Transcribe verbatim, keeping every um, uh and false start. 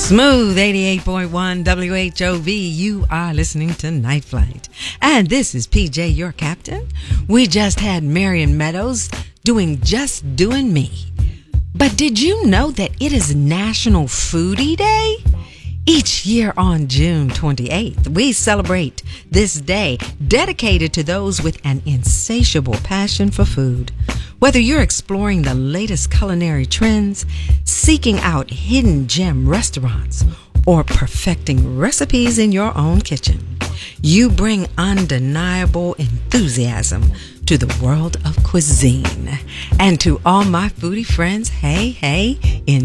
Smooth eighty-eight point one W H O V. You are listening to Night Flight. And this is P J, your captain. We just had Marion Meadows doing Just Doing Me. But did you know that it is National Foodie Day? Each year on June twenty-eighth, we celebrate this day dedicated to those with an insatiable passion for food. Whether you're exploring the latest culinary trends, seeking out hidden gem restaurants, or perfecting recipes in your own kitchen, you bring undeniable enthusiasm to the world of cuisine. And to all my foodie friends, hey, hey,